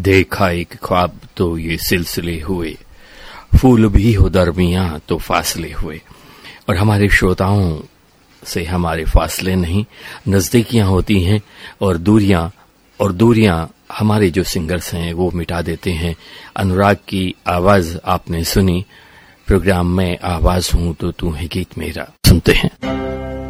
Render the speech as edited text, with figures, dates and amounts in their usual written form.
देखा एक ख्वाब तो ये सिलसिले हुए, फूल भी हो दरमियां तो फासले हुए। और हमारे श्रोताओं से हमारे फासले नहीं, नजदीकियां होती हैं और दूरियां हमारे जो सिंगर्स हैं वो मिटा देते हैं। अनुराग की आवाज आपने सुनी, प्रोग्राम में आवाज हूं तो तू है गीत मेरा, सुनते हैं।